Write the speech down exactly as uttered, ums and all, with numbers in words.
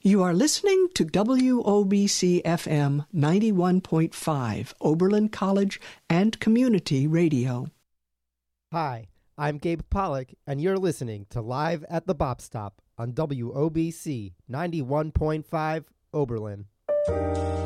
You are listening to W O B C F M ninety-one point five, Oberlin College and Community Radio. Hi, I'm Gabe Pollock, and you're listening to Live at the Bop Stop on W O B C ninety-one point five, Oberlin.